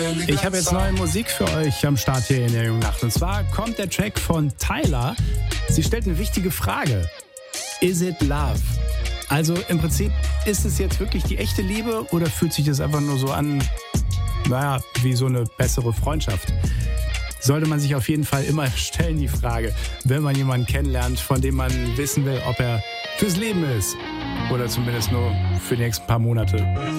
Ich habe jetzt neue Musik für euch am Start hier in der Jungen Nacht. Und zwar kommt der Track von Tyla. Sie stellt eine wichtige Frage. Is it love? Also im Prinzip, ist es jetzt wirklich die echte Liebe oder fühlt sich das einfach nur so an, wie so eine bessere Freundschaft? Sollte man sich auf jeden Fall immer stellen, die Frage, wenn man jemanden kennenlernt, von dem man wissen will, ob er fürs Leben ist. Oder zumindest nur für die nächsten paar Monate.